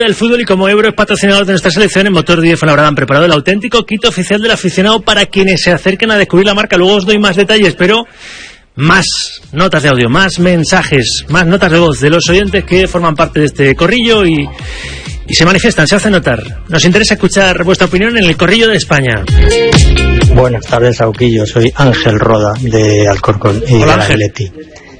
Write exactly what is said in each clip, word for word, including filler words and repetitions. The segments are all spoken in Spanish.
El fútbol, y como Ebro es patrocinador de nuestra selección, en Motor diez Fuenlabrada han preparado el auténtico kit oficial del aficionado para quienes se acerquen a descubrir la marca. Luego os doy más detalles, pero más notas de audio, más mensajes, más notas de voz de los oyentes que forman parte de este corrillo y, y se manifiestan, se hacen notar. Nos interesa escuchar vuestra opinión en el corrillo de España. Buenas tardes, Sauquillo. Soy Ángel Roda, de Alcorcón y Hola, de Ángel. Atleti.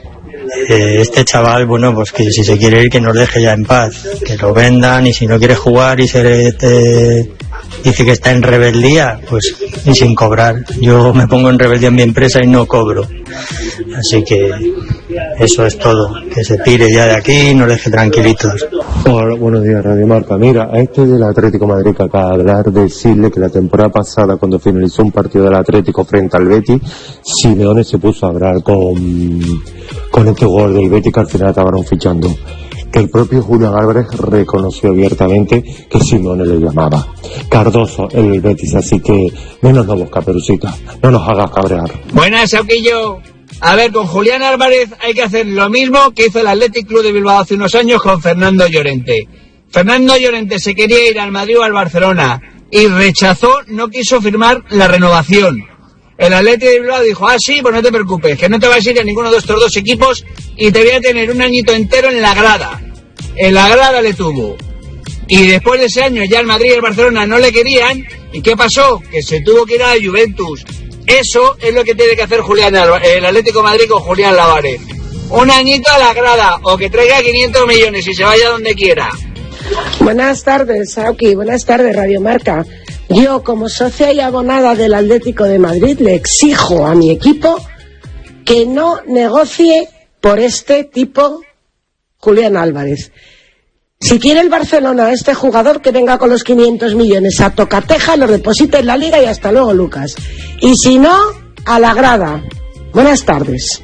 Eh, este chaval, bueno, pues que si se quiere ir, que nos deje ya en paz, que lo vendan, y si no quiere jugar y se te dice que está en rebeldía, pues y sin cobrar. Yo me pongo en rebeldía en mi empresa y no cobro. Así que eso es todo, que se tire ya de aquí y nos deje tranquilitos. Hola, buenos días, Radio Marca. Mira, a este del Atlético de Madrid que acaba de hablar, decirle que la temporada pasada, cuando finalizó un partido del Atlético frente al Betis, Simeone se puso a hablar con, con este jugador del Betis que al final acabaron fichando. Que el propio Julián Álvarez reconoció abiertamente que Simeone le llamaba Cardoso, el Betis, así que menos no busca, Perucita, no nos hagas cabrear. Buenas, Sauquillo. A ver, con Julián Álvarez hay que hacer lo mismo que hizo el Athletic Club de Bilbao hace unos años con Fernando Llorente. Fernando Llorente se quería ir al Madrid o al Barcelona y rechazó, no quiso firmar la renovación. El Athletic de Bilbao dijo, ah, sí, pues no te preocupes, que no te vas a ir a ninguno de estos dos equipos y te voy a tener un añito entero en la grada. En la grada le tuvo. Y después de ese año ya el Madrid y el Barcelona no le querían. ¿Y qué pasó? Que se tuvo que ir a la Juventus. Eso es lo que tiene que hacer Julián Álvarez, el Atlético de Madrid con Julián Álvarez. Un añito a la grada, o que traiga quinientos millones y se vaya donde quiera. Buenas tardes, Sauki. Buenas tardes, Radio Marca. Yo, como socia y abonada del Atlético de Madrid, le exijo a mi equipo que no negocie por este tipo Julián Álvarez. Si quiere el Barcelona a este jugador, que venga con los quinientos millones a tocateja, lo deposite en la liga y hasta luego, Lucas. Y si no, a la grada. Buenas tardes.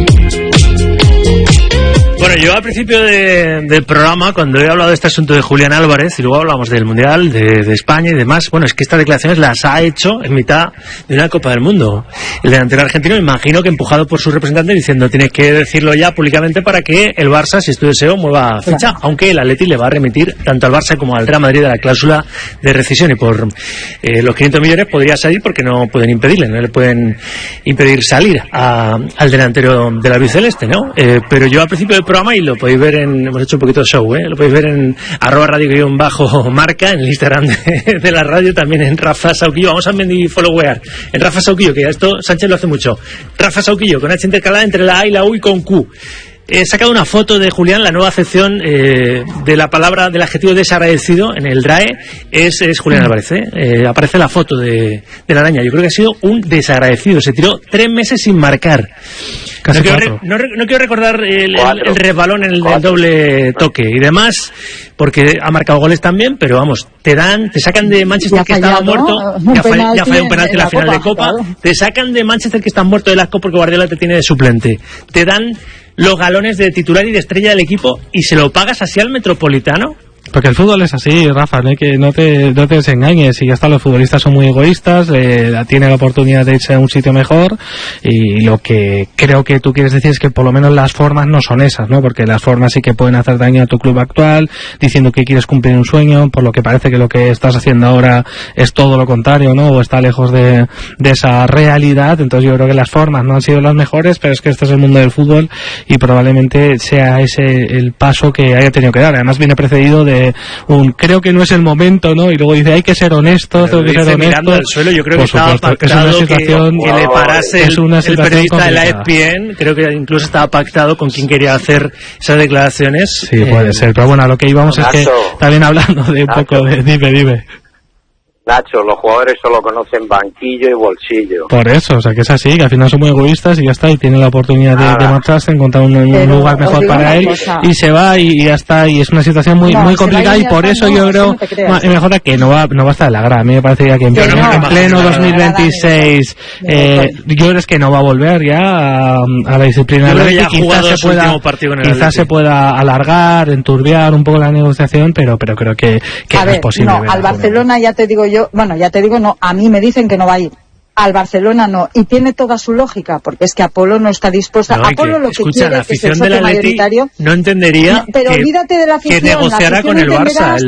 Bueno, yo al principio de, del programa, cuando he hablado de este asunto de Julián Álvarez, y luego hablamos del Mundial, de, de España y demás, bueno, es que estas declaraciones las ha hecho en mitad de una Copa del Mundo. El delantero argentino, imagino que empujado por su representante, diciendo, tienes que decirlo ya públicamente para que el Barça, si es tu deseo, mueva ficha, claro. Aunque el Atleti le va a remitir tanto al Barça como al Real Madrid a la cláusula de rescisión, y por eh, los quinientos millones podría salir porque no pueden impedirle, no le pueden impedir salir a, al delantero del albiceleste, ¿no? Eh, pero yo al principio del programa, y lo podéis ver en, hemos hecho un poquito de show, ¿eh? Lo podéis ver en arroba radio guión bajo marca, en el Instagram de, de la radio, también en Rafa Sauquillo. Vamos a medir followear en Rafa Sauquillo, que esto Sánchez lo hace mucho. Rafa Sauquillo, con H intercalada entre la A y la U y con Q. He sacado una foto de Julián, la nueva acepción eh, de la palabra, del adjetivo desagradecido en el D A E es, es Julián Álvarez, ¿eh? Eh, aparece la foto de, de la araña. Yo creo que ha sido un desagradecido, se tiró tres meses sin marcar. No quiero, re, no, no quiero recordar el, el, el resbalón en el del doble toque y demás, porque ha marcado goles también, pero vamos, te dan, te sacan de Manchester que estaba muerto, ya falló ya falla un penalti en la, la final Copa, de Copa, claro. Te sacan de Manchester que están muerto del asco porque Guardiola te tiene de suplente, te dan los galones de titular y de estrella del equipo y se lo pagas así al Metropolitano. Porque el fútbol es así, Rafa, no, hay que, no, te, no te desengañes, y ya está, los futbolistas son muy egoístas, eh, tienen la oportunidad de irse a un sitio mejor, y lo que creo que tú quieres decir es que por lo menos las formas no son esas, ¿no? Porque las formas sí que pueden hacer daño a tu club actual, diciendo que quieres cumplir un sueño, por lo que parece que lo que estás haciendo ahora es todo lo contrario, ¿no? O está lejos de, de esa realidad. Entonces yo creo que las formas no han sido las mejores, pero es que este es el mundo del fútbol y probablemente sea ese el paso que haya tenido que dar. Además viene precedido de un creo que no es el momento, ¿no? Y luego dice hay que ser honestos, tengo que ser honesto. Mirando al suelo, yo creo que estaba pactado que, que le parase el, el periodista de la E S P N, creo que incluso estaba pactado con quien quería hacer esas declaraciones. Sí, eh, puede ser, pero bueno, a lo que íbamos Nacho, es que también hablando de un Nacho, poco de dime, dime. Nacho, los jugadores solo conocen banquillo y bolsillo. Por eso, o sea que es así, que al final son muy egoístas y ya está, y tienen la oportunidad de, de marcharse, encontrar un, un lugar mejor para él, cosa. y se va y, y ya está, y es una situación muy no, muy complicada, y por eso no, yo creo, no mejor que no va no va a estar en la grada. A mí me parecería que en pleno, no, en pleno dos mil veintiséis, eh, yo creo que no va a volver ya a, a la disciplina. Ya quizás se pueda, quizás se pueda alargar, enturbiar un poco la negociación, pero pero creo que, que no ver, es posible. No, al Barcelona ya te digo yo, bueno, ya te digo, no, a mí me dicen que no va a ir. Al Barcelona no, y tiene toda su lógica, porque es que Apolo no está dispuesta. No, Apolo que, lo que escucha, quiere la es que afición el socio del Atleti mayoritario no entendería no, pero que, olvídate de la afición, que negociara la con el Barça.